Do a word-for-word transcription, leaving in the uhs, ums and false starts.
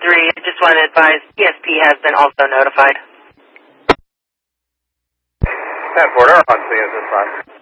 three, I just want to advise P S P has been also notified. ten four, they're on scene at this time.